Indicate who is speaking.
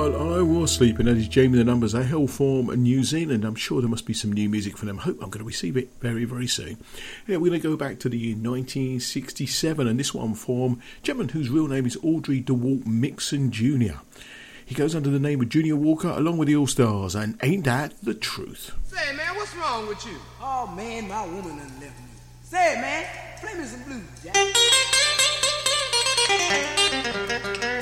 Speaker 1: While I Was Sleeping, that is Jamie the Numbers. They hail from New Zealand. I'm sure there must be some new music from them. Hope I'm going to receive it very, very soon. Yeah, we're going to go back to the year 1967, and this one from a gentleman whose real name is Audrey DeWalt Mixon Jr. He goes under the name of Junior Walker along with the All-Stars, and Ain't That the Truth?
Speaker 2: Say, man, what's wrong with you?
Speaker 3: Oh, man, my woman done left me. Say, man, play me some blues, Jack.